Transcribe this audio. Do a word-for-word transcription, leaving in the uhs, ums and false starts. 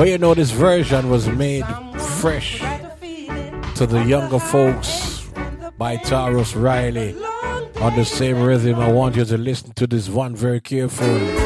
But you know, this version was made fresh to the younger folks by Tarrus Riley on the same rhythm. I want you to listen to this one very carefully.